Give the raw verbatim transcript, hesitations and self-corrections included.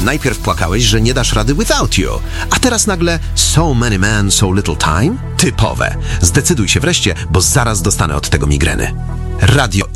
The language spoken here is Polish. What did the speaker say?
Najpierw płakałeś, że nie dasz rady without you, a teraz nagle so many men, so little time? Typowe. Zdecyduj się wreszcie, bo zaraz dostanę od tego migreny. Radio